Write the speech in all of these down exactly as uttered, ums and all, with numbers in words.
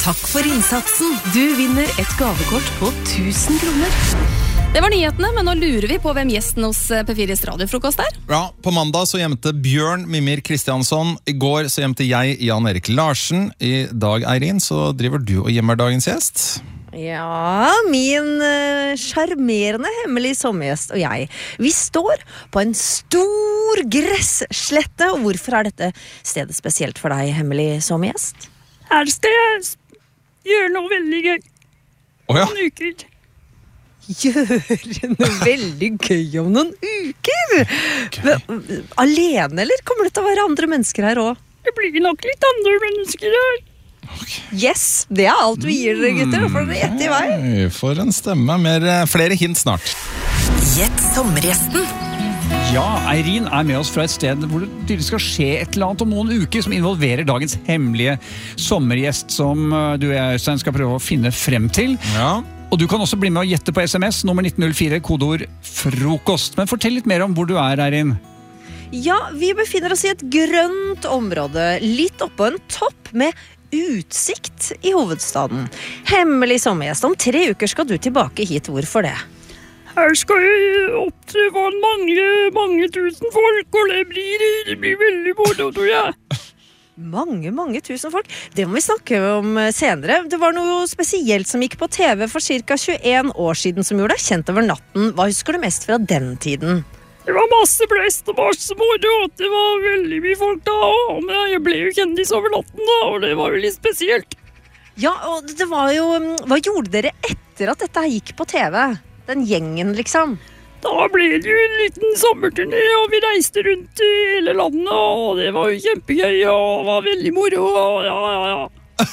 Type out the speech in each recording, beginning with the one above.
Takk for innsatsen. Du vinner et gavekort på tusen kroner. Det var nyhetene, men nå lurer vi på hvem gjesten hos P fires radiofrokost er. Ja, på mandag så gjemte Bjørn Mimir Kristiansson. I går så gjemte jeg Jan Erik Larsen. I dag, Eirin, så driver du og gjemmer dagens gjest. Ja, min charmerende uh, hemmelige sommergjest og jeg. Vi står på en stor gresslette. Og hvorfor er dette stedet spesielt for deg, hemmelig sommergjest? Her skal jeg gjøre noe veldig gøy. Å ja. Noen uker. Gjøre noe veldig gøy om noen uker? Men, alene, eller kommer det til å være andre mennesker her også? Det blir nok litt andre mennesker her. Okay. Yes, det er alt vi gir dere, gutter. Da får dere gjette i vei. Nei, for en stemme. Mer, flere hint snart. Gjett sommergjesten. Ja, Eirin er med oss fra et sted hvor det skal skje et eller annet om noen uker som involverer dagens hemmelige sommergjest, som du og jeg, Øystein, skal prøve å finne frem til. Ja. Og du kan også bli med å gjette på sms, nummer nitten null fire, kodeord frokost. Men fortell litt mer om hvor du er, Eirin. Ja, vi befinner oss i et grønt område, litt oppå en topp med utsikt i hovedstaden. Hemmelig sommergjest, om tre uker skal du tilbake hit. Hvorfor det? Her skal jeg opptre mange, mange tusen folk, og det blir, det blir veldig moro, tror jeg. Mange, mange tusen folk. Det må vi snakke om senere. Det var noe spesielt som gikk på T V for ca. tjueen år siden som gjorde deg kjent over natten. Hva husker du mest fra den tiden? Det var masse blest og masse moro, og det var veldig mye folk da, og jeg ble jo kjendis over natten da, og det var jo litt spesielt. Ja, og det var jo... Hva gjorde dere etter at dette gikk på T V? Den gjengen, liksom. Da ble det jo en liten sommerturné, og vi reiste rundt i hele landet, og det var jo kjempegøy, og det var veldig moro, og ja, ja, ja.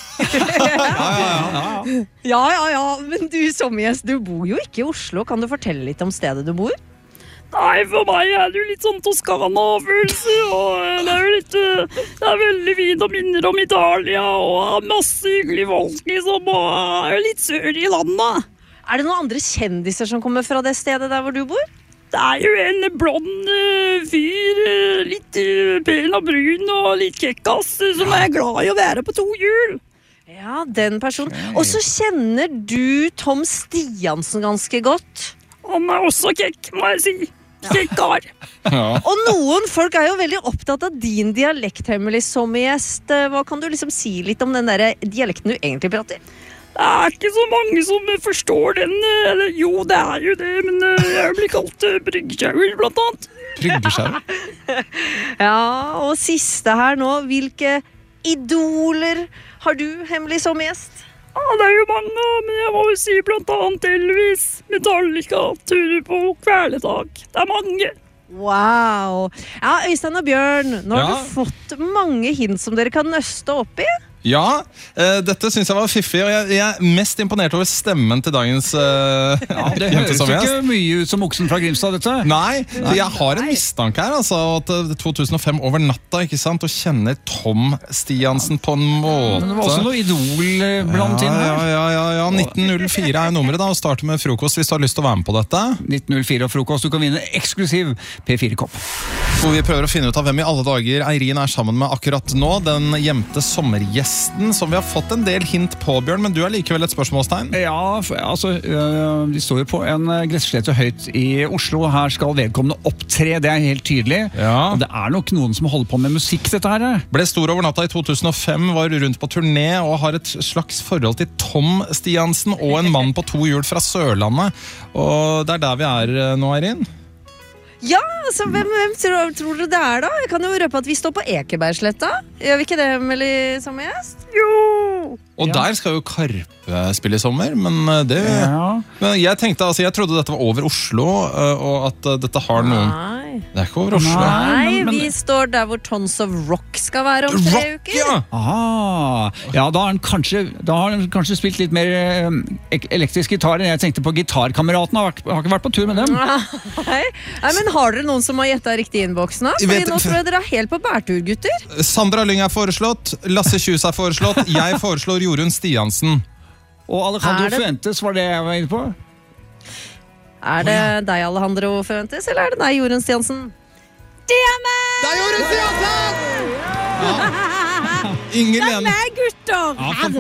Ja, ja, ja, men du sommergjest, du bor jo ikke i Oslo. Kan du fortelle litt om stedet du bor? Nei, for meg er det jo litt sånn Toskana-følelse, og det er jo litt, det er veldig fint og minner om Italia, og masse hyggelige folk, liksom, og er jo litt sør i landet. Er det noen andre kjendiser som kommer fra det stedet der hvor du bor? Det er jo en blond uh, fyr, uh, litt uh, pen og brun og litt kjekkas, uh, som er glad i å være på to hjul. Ja, den personen. Okay. Og så kjenner du Tom Stiansen ganske godt. Han er også kjekk, må jeg si. Kjekk kar. Ja. Og noen folk er jo veldig opptatt av din dialekt, hemmelig sommergjest. Hva kan du liksom si litt om den der dialekten du egentlig prater? Det er ikke så mange som forstår den. Eller, jo, det er jo det, men jeg blir kalt bryggesjauer, blant annet. Bryggesjauer? Ja, og siste her nå, hvilke idoler har du, hemmelig sommergjest? Ja, det er jo mange, men jeg må jo si blant annet Elvis, Metallica, Turbo, Kvelertak. Det er mange. Wow. Ja, Øystein og Bjørn, nå har Ja. du fått mange hint som dere kan nøste opp i. Ja, uh, dette synes jeg var fiffig, og jeg, jeg er mest imponert over stemmen til dagens uh, Ja, det høres jo ikke mye ut som oksen fra Grimstad, dette. Nei, for jeg har en mistanke her, altså, at uh, to tusen og fem over natta, ikke sant, og kjenner Tom Stiansen på en måte. Men det var også noe idol blant inn her. Ja, ja, ja, ja, nitten null fire er nummeret da, og starter med frokost hvis du har lyst til å være med på dette. nitten null fire og frokost, du kan vinne eksklusiv P fire-kopp. Hvor vi prøver å finne ut av hvem i alle dager Eirin er sammen med akkurat nå, den gjemte sommergjesten som vi har fått en del hint på, Bjørn, men du er likevel et spørsmålstegn. Ja, for, altså, øh, de står jo på en gresslette høyt i Oslo. Her skal vedkommende opptre, det er helt tydelig. Ja. Og det er nok noen som holder på med musikk, dette her. Ble stor over natta i to tusen og fem, var rundt på turné og har et slags forhold til Tom Stiansen og en mann på to hjul fra Sørlandet. Og det er der vi er nå, Eirin. Ja, så hvem, hvem tror, tror du det er da? Jeg kan jo røpe at vi står på Ekebergsletta. Gjør vi ikke det, hemmelig sommergjest? Jo! Og Ja. der skal jo Karpe spille i sommer, men det... Ja. Men jeg tenkte, altså, jeg trodde dette var over Oslo, og at dette har noen... Nei. Det er ikke over Oslo. Nei, men- men- vi står der hvor Tons of Rock skal være om tre Rock, uker. ja! Aha. Ja, da har han kanskje, da har han kanskje spilt litt mer eh, ek- elektrisk gitar enn jeg tenkte på. Gitarkameratene har, vært- har ikke vært på tur med dem. Nei. Nei, men har dere noen som har gjettet riktig i innboksen da? Jeg Fordi vet- nå tror jeg dere er helt på bærtur, gutter. Sandra Lyng er foreslått, Lasse Kjus er foreslått, jeg foreslår Jorunn Stiansen. Og Alejandro Er det- Fuentes var det jeg var inne på. Er det deg, Alejandro Fuentes, eller er det deg, Jorunn Stiansen? Det er Jorunn Stiansen! Ja. Inger Lene. gutter! Ja, for